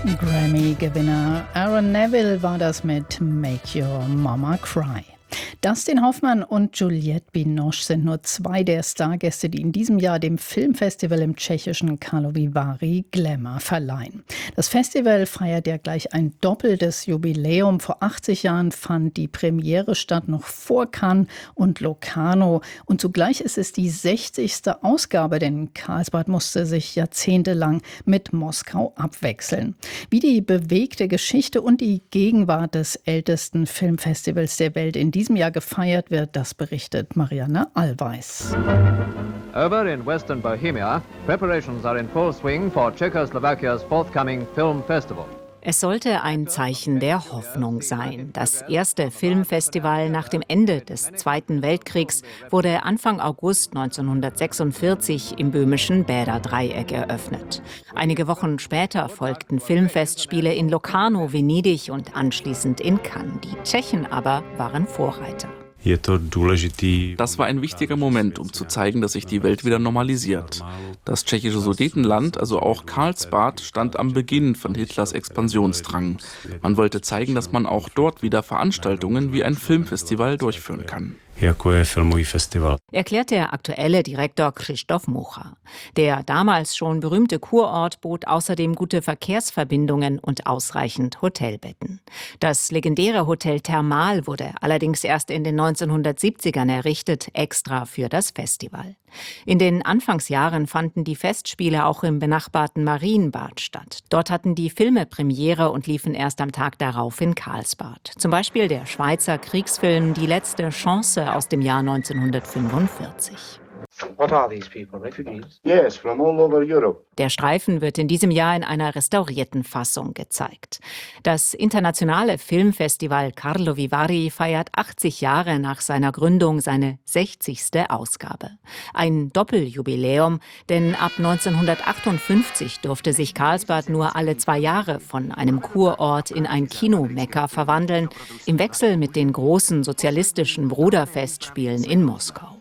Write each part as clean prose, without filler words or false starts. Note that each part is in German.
Grammy-Gewinner Aaron Neville war das mit Make Your Mama Cry. Dustin Hoffmann und Juliette Binoche sind nur zwei der Stargäste, die in diesem Jahr dem Filmfestival im tschechischen Karlovy Vary Glamour verleihen. Das Festival feiert ja gleich ein doppeltes Jubiläum. Vor 80 Jahren fand die Premiere statt, noch vor Cannes und Locarno. Und zugleich ist es die 60. Ausgabe, denn Karlsbad musste sich jahrzehntelang mit Moskau abwechseln. Wie die bewegte Geschichte und die Gegenwart des ältesten Filmfestivals der Welt in diesem Jahr gefeiert wird, das berichtet Marianne Allweis. Over in Western Bohemia, preparations are in full swing for Czechoslovakia's forthcoming film festival. Es sollte ein Zeichen der Hoffnung sein. Das erste Filmfestival nach dem Ende des Zweiten Weltkriegs wurde Anfang August 1946 im böhmischen Bäderdreieck eröffnet. Einige Wochen später folgten Filmfestspiele in Locarno, Venedig und anschließend in Cannes. Die Tschechen aber waren Vorreiter. Das war ein wichtiger Moment, um zu zeigen, dass sich die Welt wieder normalisiert. Das tschechische Sudetenland, also auch Karlsbad, stand am Beginn von Hitlers Expansionsdrang. Man wollte zeigen, dass man auch dort wieder Veranstaltungen wie ein Filmfestival durchführen kann. Erklärt der aktuelle Direktor Krzysztof Mucha. Der damals schon berühmte Kurort bot außerdem gute Verkehrsverbindungen und ausreichend Hotelbetten. Das legendäre Hotel Thermal wurde allerdings erst in den 1970ern errichtet, extra für das Festival. In den Anfangsjahren fanden die Festspiele auch im benachbarten Marienbad statt. Dort hatten die Filme Premiere und liefen erst am Tag darauf in Karlsbad. Zum Beispiel der Schweizer Kriegsfilm Die letzte Chance aus dem Jahr 1945. What are these people, refugees? Yes, from all over Europe. Der Streifen wird in diesem Jahr in einer restaurierten Fassung gezeigt. Das internationale Filmfestival Karlovy Vary feiert 80 Jahre nach seiner Gründung seine 60. Ausgabe. Ein Doppeljubiläum, denn ab 1958 durfte sich Karlsbad nur alle 2 Jahre von einem Kurort in ein Kinomekka verwandeln, im Wechsel mit den großen sozialistischen Bruderfestspielen in Moskau.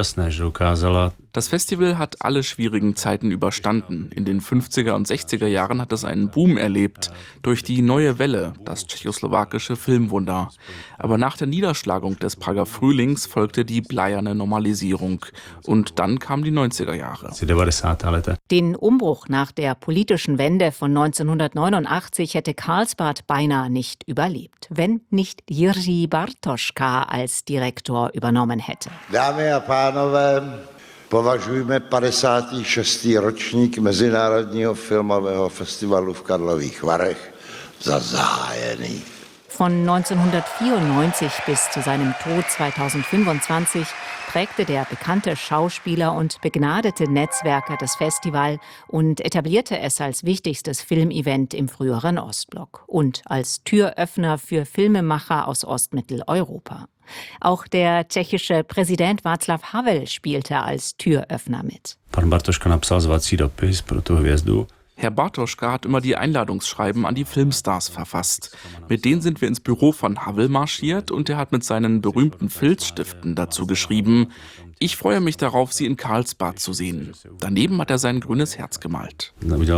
Das Festival hat alle schwierigen Zeiten überstanden. In den 50er und 60er Jahren hat es einen Boom erlebt. Durch die Neue Welle, das tschechoslowakische Filmwunder. Aber nach der Niederschlagung des Prager Frühlings folgte die bleierne Normalisierung. Und dann kamen die 90er Jahre. Den Umbruch nach der politischen Wende von 1989 hätte Karlsbad beinahe nicht überlebt, wenn nicht Jiří Bartoška als Direktor übernommen hätte. Dámy a pánové, považujme 56. ročník Mezinárodního filmového festivalu v Karlových Varech za zahájený. Von 1994 bis zu seinem Tod 2025 prägte der bekannte Schauspieler und begnadete Netzwerker das Festival und etablierte es als wichtigstes Filmevent im früheren Ostblock und als Türöffner für Filmemacher aus Ostmitteleuropa. Auch der tschechische Präsident Václav Havel spielte als Türöffner mit. Herr Bartoška hat immer die Einladungsschreiben an die Filmstars verfasst. Mit denen sind wir ins Büro von Havel marschiert und er hat mit seinen berühmten Filzstiften dazu geschrieben: Ich freue mich darauf, Sie in Karlsbad zu sehen. Daneben hat er sein grünes Herz gemalt. Dámy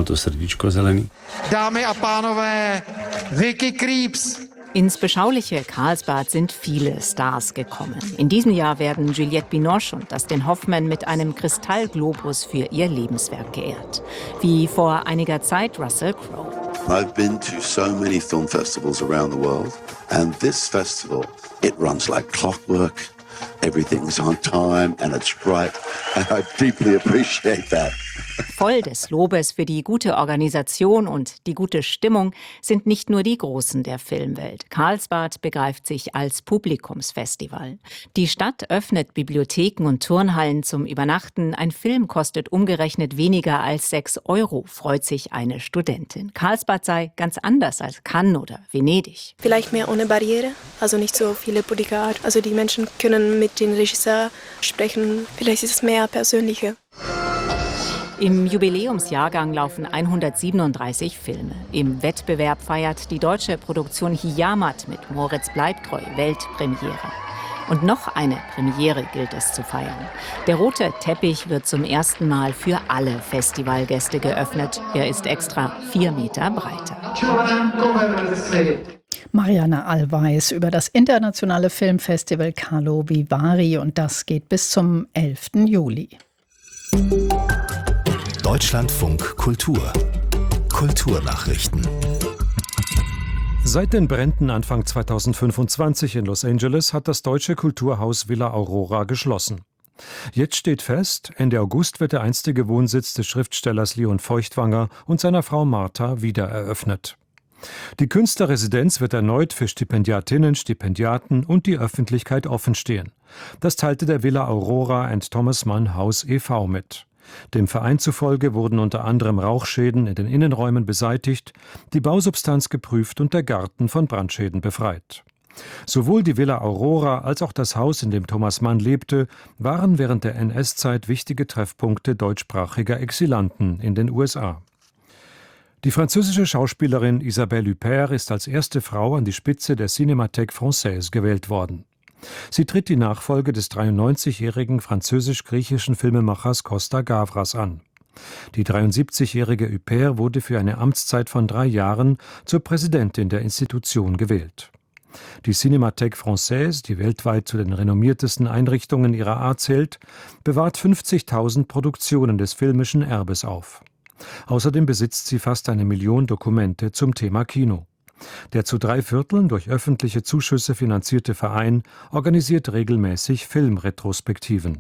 a pánové, Vicky Krieps. Ins beschauliche Karlsbad sind viele Stars gekommen. In diesem Jahr werden Juliette Binoche und Dustin Hoffmann mit einem Kristallglobus für ihr Lebenswerk geehrt. Wie vor einiger Zeit Russell Crowe. I've been to so many film festivals around the world, and this festival, it runs like clockwork. Everything's on time and it's bright, and I deeply appreciate that. Voll des Lobes für die gute Organisation und die gute Stimmung sind nicht nur die Großen der Filmwelt. Karlsbad begreift sich als Publikumsfestival. Die Stadt öffnet Bibliotheken und Turnhallen zum Übernachten. Ein Film kostet umgerechnet weniger als 6 €, freut sich eine Studentin. Karlsbad sei ganz anders als Cannes oder Venedig. Vielleicht mehr ohne Barriere, also nicht so viele Bodyguard. Also die Menschen können mit dem Regisseur sprechen. Vielleicht ist es mehr persönlicher. Im Jubiläumsjahrgang laufen 137 Filme. Im Wettbewerb feiert die deutsche Produktion Hijamat mit Moritz Bleibtreu Weltpremiere. Und noch eine Premiere gilt es zu feiern. Der rote Teppich wird zum ersten Mal für alle Festivalgäste geöffnet. Er ist extra 4 Meter breiter. Marianne Allweis über das internationale Filmfestival Carlo Vivari, und das geht bis zum 11. Juli. Deutschlandfunk Kultur. Kulturnachrichten. Seit den Bränden Anfang 2025 in Los Angeles hat das deutsche Kulturhaus Villa Aurora geschlossen. Jetzt steht fest, Ende August wird der einstige Wohnsitz des Schriftstellers Leon Feuchtwanger und seiner Frau Martha wieder eröffnet. Die Künstlerresidenz wird erneut für Stipendiatinnen, Stipendiaten und die Öffentlichkeit offenstehen. Das teilte der Villa Aurora and Thomas Mann Haus e.V. mit. Dem Verein zufolge wurden unter anderem Rauchschäden in den Innenräumen beseitigt, die Bausubstanz geprüft und der Garten von Brandschäden befreit. Sowohl die Villa Aurora als auch das Haus, in dem Thomas Mann lebte, waren während der NS-Zeit wichtige Treffpunkte deutschsprachiger Exilanten in den USA. Die französische Schauspielerin Isabelle Huppert ist als erste Frau an die Spitze der Cinémathèque Française gewählt worden. Sie tritt die Nachfolge des 93-jährigen französisch-griechischen Filmemachers Costa Gavras an. Die 73-jährige Huppert wurde für eine Amtszeit von 3 Jahren zur Präsidentin der Institution gewählt. Die Cinémathèque Française, die weltweit zu den renommiertesten Einrichtungen ihrer Art zählt, bewahrt 50.000 Produktionen des filmischen Erbes auf. Außerdem besitzt sie fast 1 Million Dokumente zum Thema Kino. Der zu 3/4 durch öffentliche Zuschüsse finanzierte Verein organisiert regelmäßig Filmretrospektiven.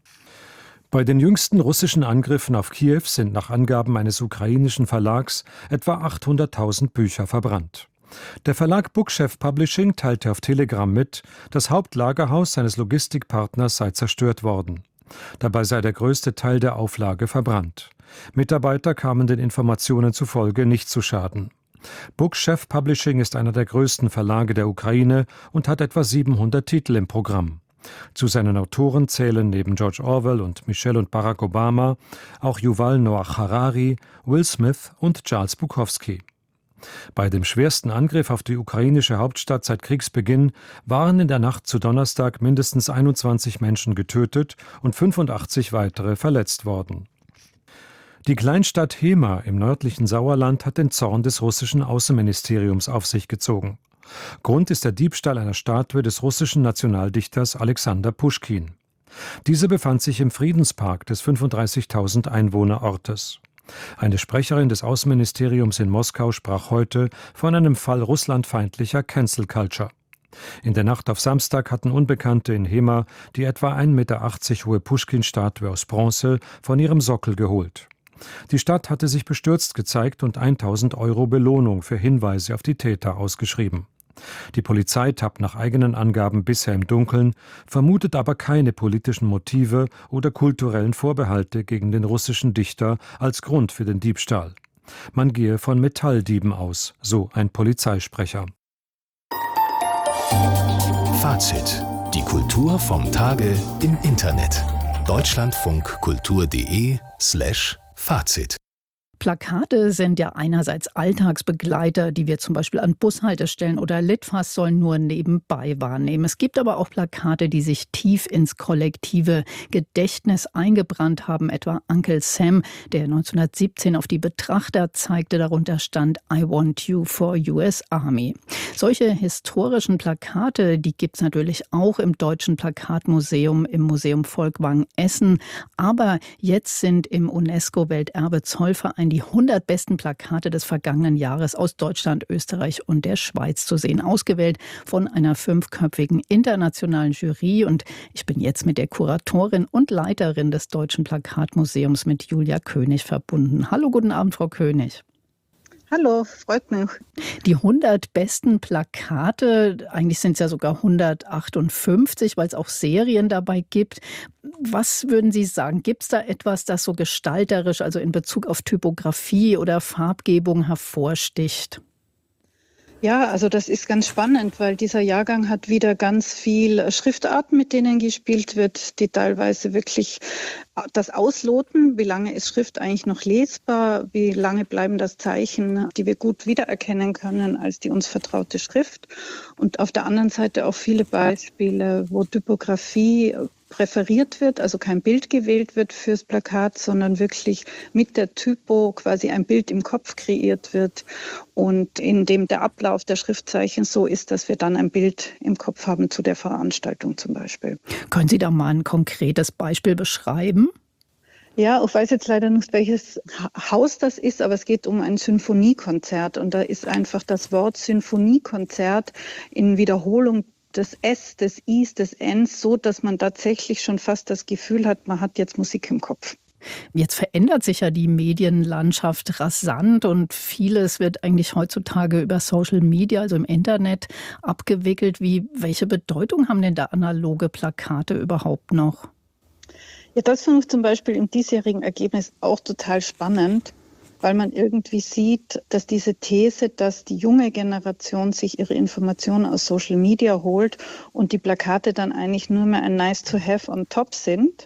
Bei den jüngsten russischen Angriffen auf Kiew sind nach Angaben eines ukrainischen Verlags etwa 800.000 Bücher verbrannt. Der Verlag Bookchef Publishing teilte auf Telegram mit, das Hauptlagerhaus seines Logistikpartners sei zerstört worden. Dabei sei der größte Teil der Auflage verbrannt. Mitarbeiter kamen den Informationen zufolge nicht zu Schaden. Bookchef Publishing ist einer der größten Verlage der Ukraine und hat etwa 700 Titel im Programm. Zu seinen Autoren zählen neben George Orwell und Michelle und Barack Obama auch Yuval Noah Harari, Will Smith und Charles Bukowski. Bei dem schwersten Angriff auf die ukrainische Hauptstadt seit Kriegsbeginn waren in der Nacht zu Donnerstag mindestens 21 Menschen getötet und 85 weitere verletzt worden. Die Kleinstadt Hema im nördlichen Sauerland hat den Zorn des russischen Außenministeriums auf sich gezogen. Grund ist der Diebstahl einer Statue des russischen Nationaldichters Alexander Puschkin. Diese befand sich im Friedenspark des 35.000 Einwohnerortes. Eine Sprecherin des Außenministeriums in Moskau sprach heute von einem Fall russlandfeindlicher Cancel Culture. In der Nacht auf Samstag hatten Unbekannte in Hema die etwa 1,80 Meter hohe Puschkin-Statue aus Bronze von ihrem Sockel geholt. Die Stadt hatte sich bestürzt gezeigt und 1.000 € Belohnung für Hinweise auf die Täter ausgeschrieben. Die Polizei tappt nach eigenen Angaben bisher im Dunkeln, vermutet aber keine politischen Motive oder kulturellen Vorbehalte gegen den russischen Dichter als Grund für den Diebstahl. Man gehe von Metalldieben aus, so ein Polizeisprecher. Fazit: Die Kultur vom Tage im Internet. deutschlandfunkkultur.de/Fazit. Plakate sind ja einerseits Alltagsbegleiter, die wir zum Beispiel an Bushaltestellen oder Litfaßsäulen nur nebenbei wahrnehmen. Es gibt aber auch Plakate, die sich tief ins kollektive Gedächtnis eingebrannt haben, etwa Uncle Sam, der 1917 auf die Betrachter zeigte. Darunter stand I want you for US Army. Solche historischen Plakate, die gibt es natürlich auch im Deutschen Plakatmuseum, im Museum Volkwang Essen. Aber jetzt sind im UNESCO-Welterbe Zollverein die 100 besten Plakate des vergangenen Jahres aus Deutschland, Österreich und der Schweiz zu sehen. Ausgewählt von einer 5-köpfigen internationalen Jury. Und ich bin jetzt mit der Kuratorin und Leiterin des Deutschen Plakatmuseums, mit Julia König, verbunden. Hallo, guten Abend, Frau König. Hallo, freut mich. Die 100 besten Plakate, eigentlich sind es ja sogar 158, weil es auch Serien dabei gibt. Was würden Sie sagen? Gibt es da etwas, das so gestalterisch, also in Bezug auf Typografie oder Farbgebung hervorsticht? Ja, also das ist ganz spannend, weil dieser Jahrgang hat wieder ganz viel Schriftarten, mit denen gespielt wird, die teilweise wirklich das Ausloten, wie lange ist Schrift eigentlich noch lesbar, wie lange bleiben das Zeichen, die wir gut wiedererkennen können als die uns vertraute Schrift. Und auf der anderen Seite auch viele Beispiele, wo Typografie präferiert wird, also kein Bild gewählt wird fürs Plakat, sondern wirklich mit der Typo quasi ein Bild im Kopf kreiert wird und in dem der Ablauf der Schriftzeichen so ist, dass wir dann ein Bild im Kopf haben zu der Veranstaltung zum Beispiel. Können Sie da mal ein konkretes Beispiel beschreiben? Ja, ich weiß jetzt leider nicht, welches Haus das ist, aber es geht um ein Sinfoniekonzert und da ist einfach das Wort Sinfoniekonzert in Wiederholung des S, des Is, des Ns, so dass man tatsächlich schon fast das Gefühl hat, man hat jetzt Musik im Kopf. Jetzt verändert sich ja die Medienlandschaft rasant und vieles wird eigentlich heutzutage über Social Media, also im Internet, abgewickelt. Welche Bedeutung haben denn da analoge Plakate überhaupt noch? Ja, das finde ich zum Beispiel im diesjährigen Ergebnis auch total spannend, weil man irgendwie sieht, dass diese These, dass die junge Generation sich ihre Informationen aus Social Media holt und die Plakate dann eigentlich nur mehr ein nice to have on top sind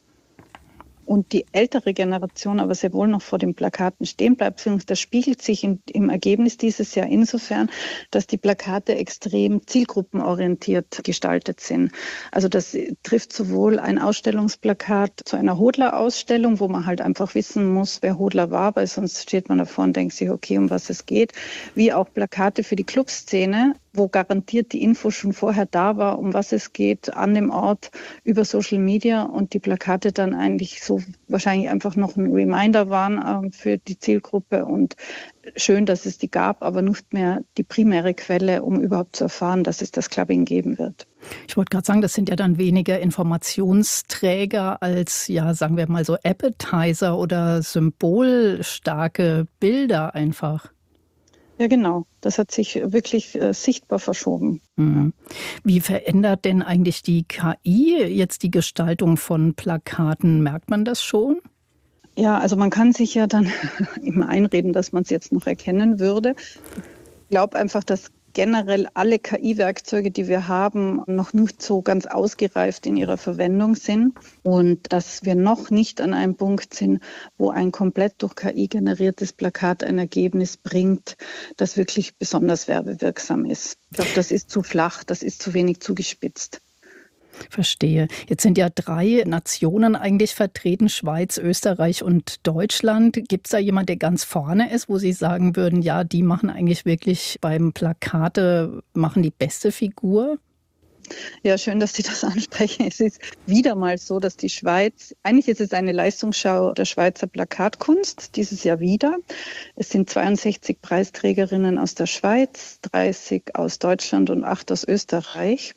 und die ältere Generation aber sehr wohl noch vor den Plakaten stehen bleibt. Das spiegelt sich im Ergebnis dieses Jahr insofern, dass die Plakate extrem zielgruppenorientiert gestaltet sind. Also das trifft sowohl ein Ausstellungsplakat zu einer Hodler-Ausstellung, wo man halt einfach wissen muss, wer Hodler war, weil sonst steht man davor und denkt sich, okay, um was es geht, wie auch Plakate für die Clubszene, wo garantiert die Info schon vorher da war, um was es geht, an dem Ort über Social Media und die Plakate dann eigentlich so wahrscheinlich einfach noch ein Reminder waren für die Zielgruppe und schön, dass es die gab, aber nicht mehr die primäre Quelle, um überhaupt zu erfahren, dass es das Clubbing geben wird. Ich wollte gerade sagen, das sind ja dann weniger Informationsträger als, ja, sagen wir mal so Appetizer oder symbolstarke Bilder einfach. Ja, genau. Das hat sich wirklich sichtbar verschoben. Mhm. Wie verändert denn eigentlich die KI jetzt die Gestaltung von Plakaten? Merkt man das schon? Ja, also man kann sich ja dann immer einreden, dass man es jetzt noch erkennen würde. Ich glaube einfach, dass generell alle KI-Werkzeuge, die wir haben, noch nicht so ganz ausgereift in ihrer Verwendung sind und dass wir noch nicht an einem Punkt sind, wo ein komplett durch KI generiertes Plakat ein Ergebnis bringt, das wirklich besonders werbewirksam ist. Ich glaube, das ist zu flach, das ist zu wenig zugespitzt. Verstehe. Jetzt sind ja 3 Nationen eigentlich vertreten, Schweiz, Österreich und Deutschland. Gibt es da jemand, der ganz vorne ist, wo Sie sagen würden, ja, die machen eigentlich wirklich beim Plakate, machen die beste Figur? Ja, schön, dass Sie das ansprechen. Es ist wieder mal so, dass die Schweiz, eigentlich ist es eine Leistungsschau der Schweizer Plakatkunst, dieses Jahr wieder. Es sind 62 Preisträgerinnen aus der Schweiz, 30 aus Deutschland und 8 aus Österreich.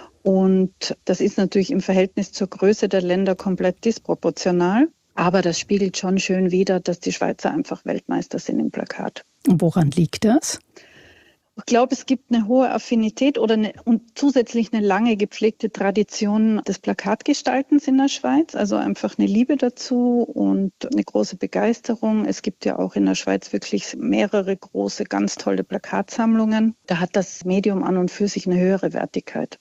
Und das ist natürlich im Verhältnis zur Größe der Länder komplett disproportional. Aber das spiegelt schon schön wider, dass die Schweizer einfach Weltmeister sind im Plakat. Und woran liegt das? Ich glaube, es gibt eine hohe Affinität und zusätzlich eine lange gepflegte Tradition des Plakatgestaltens in der Schweiz. Also einfach eine Liebe dazu und eine große Begeisterung. Es gibt ja auch in der Schweiz wirklich mehrere große, ganz tolle Plakatsammlungen. Da hat das Medium an und für sich eine höhere Wertigkeit.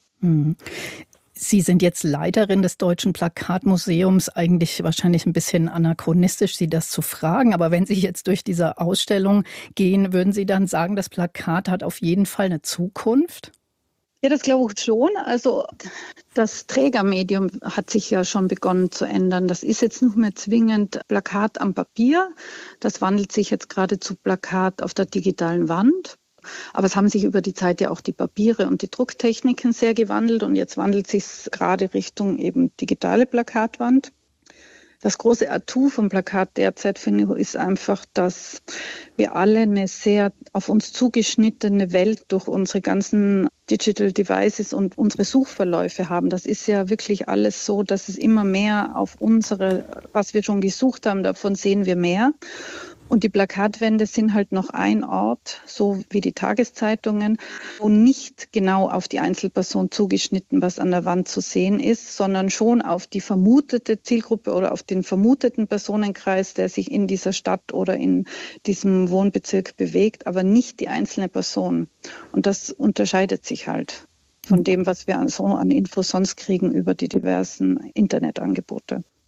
Sie sind jetzt Leiterin des Deutschen Plakatmuseums, eigentlich wahrscheinlich ein bisschen anachronistisch, Sie das zu fragen. Aber wenn Sie jetzt durch diese Ausstellung gehen, würden Sie dann sagen, das Plakat hat auf jeden Fall eine Zukunft? Ja, das glaube ich schon. Also das Trägermedium hat sich ja schon begonnen zu ändern. Das ist jetzt nicht mehr zwingend Plakat am Papier. Das wandelt sich jetzt gerade zu Plakat auf der digitalen Wand. Aber es haben sich über die Zeit ja auch die Papiere und die Drucktechniken sehr gewandelt und jetzt wandelt sich es gerade Richtung eben digitale Plakatwand. Das große Atout vom Plakat derzeit, finde ich, ist einfach, dass wir alle eine sehr auf uns zugeschnittene Welt durch unsere ganzen Digital Devices und unsere Suchverläufe haben. Das ist ja wirklich alles so, dass es immer mehr auf was wir schon gesucht haben, davon sehen wir mehr. Und die Plakatwände sind halt noch ein Ort, so wie die Tageszeitungen, wo nicht genau auf die Einzelperson zugeschnitten, was an der Wand zu sehen ist, sondern schon auf die vermutete Zielgruppe oder auf den vermuteten Personenkreis, der sich in dieser Stadt oder in diesem Wohnbezirk bewegt, aber nicht die einzelne Person. Und das unterscheidet sich halt von dem, was wir so an Infos sonst kriegen über die diversen Internetangebote.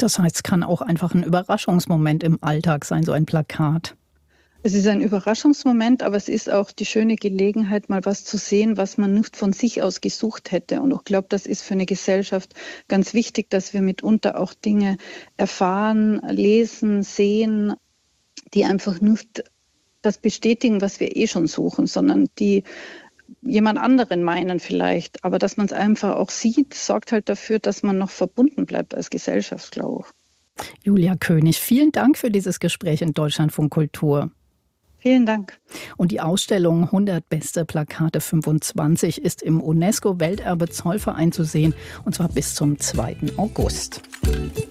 Das heißt, es kann auch einfach ein Überraschungsmoment im Alltag sein, so ein Plakat. Es ist ein Überraschungsmoment, aber es ist auch die schöne Gelegenheit, mal was zu sehen, was man nicht von sich aus gesucht hätte. Und ich glaube, das ist für eine Gesellschaft ganz wichtig, dass wir mitunter auch Dinge erfahren, lesen, sehen, die einfach nicht das bestätigen, was wir schon suchen, sondern die jemand anderen meinen vielleicht. Aber dass man es einfach auch sieht, sorgt halt dafür, dass man noch verbunden bleibt als Gesellschaft, glaube ich. Julia König, vielen Dank für dieses Gespräch in Deutschlandfunk Kultur. Vielen Dank. Und die Ausstellung 100 beste Plakate 25 ist im UNESCO-Welterbe Zollverein zu sehen, und zwar bis zum 2. August.